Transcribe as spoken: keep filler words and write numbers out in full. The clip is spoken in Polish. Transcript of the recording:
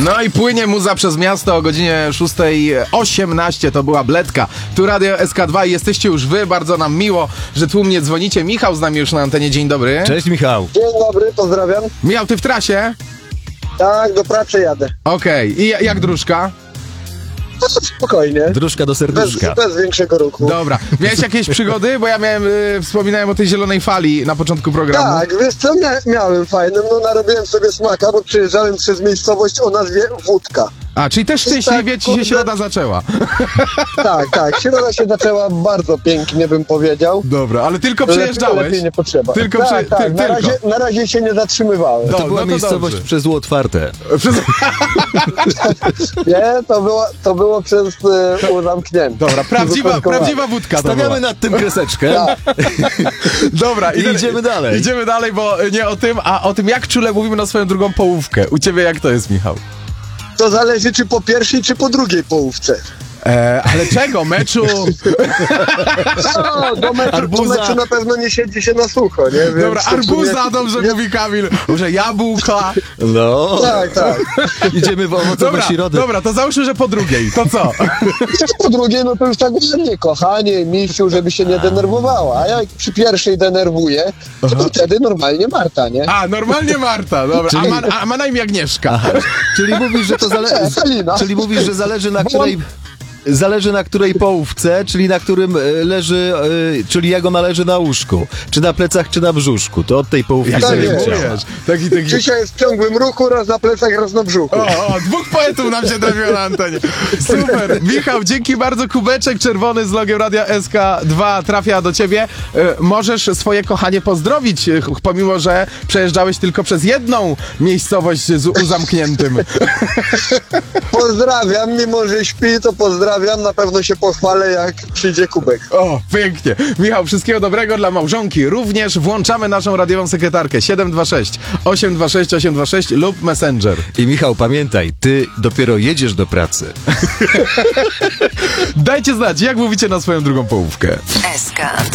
No i płynie muza przez miasto o godzinie szósta osiemnaście, to była Bledka. Tu Radio S K dwa i jesteście już wy, bardzo nam miło, że tłumnie dzwonicie. Michał z nami już na antenie, dzień dobry. Cześć Michał. Dzień dobry, pozdrawiam. Michał, ty w trasie? Tak, do pracy jadę. Okej, okay. I jak dróżka? No, spokojnie. Dróżka do Bez, serduszka. bez większego ruchu. Dobra. Miałeś jakieś przygody? Bo ja miałem, y, wspominałem o tej zielonej fali na początku programu. Tak, wiesz co, mia miałem fajnym, no narobiłem sobie smaka, bo przyjeżdżałem przez miejscowość o nazwie Wódka. A, czyli też szczęśliwie tak, ci się kurde. środa zaczęła. Tak, tak, środa się zaczęła bardzo pięknie, bym powiedział. Dobra, ale tylko Lepiej, przejeżdżałeś. lepiej nie potrzeba. Tylko tak, przy- tak, ty- na, tylko. razie, na razie się nie zatrzymywałem. No, To była no to miejscowość dobrze. przez U otwarte. Przez... Nie, to było, to było przez e, U zamknięte. Dobra, prawdziwa, Zupełkowanie. prawdziwa wódka to była. Stawiamy nad tym kreseczkę. Dobra, I idziemy dalej. Idziemy dalej, bo nie o tym, a o tym, jak czule mówimy na swoją drugą połówkę. U ciebie jak to jest, Michał? To zależy, czy po pierwszej, czy po drugiej połówce. E, ale czego? Meczu? No, do meczu, do Arbuza. meczu na pewno nie siedzi się na sucho, nie? Więc Dobra, to w sumie- arbuza, dobrze nie- mówi Kamil. Może jabłka. No. Tak, tak. Idziemy w owocowe Dobra, środy. dobra, to załóżmy, że po drugiej. To co? Po drugie, no to już tak ładnie, kochanie, misiu, żeby się nie denerwowała. A jak przy pierwszej denerwuje, to wtedy normalnie Marta, nie? A, normalnie Marta, dobra. A Czyli- ma, a ma na imię Agnieszka. Aha. Czyli mówisz, że to zależy. Salina. Czyli mówisz, że zależy na Bo której. Zależy na której połówce, czyli na którym e, leży, e, czyli jego należy na łóżku. Czy na plecach, czy na brzuszku. To od tej połówki Jak Tak sobie jest. mówisz? Taki, taki... Dzisiaj jest w ciągłym ruchu, raz na plecach, raz na brzuchu. O, o, dwóch poetów nam się trafiło na antenie. Super. Michał, dzięki bardzo. Kubeczek czerwony z logiem Radia S K dwa trafia do ciebie. E, możesz swoje kochanie pozdrowić, e, pomimo że przejeżdżałeś tylko przez jedną miejscowość z U zamkniętym. Pozdrawiam, mimo że śpi, to pozdrawiam. Na pewno się pochwalę, jak przyjdzie kubek. O, pięknie. Michał, wszystkiego dobrego dla małżonki. Również włączamy naszą radiową sekretarkę siedem dwa sześć osiem dwa sześć osiem dwa sześć lub Messenger. I Michał, pamiętaj, ty dopiero jedziesz do pracy. Dajcie znać, jak mówicie na swoją drugą połówkę. S K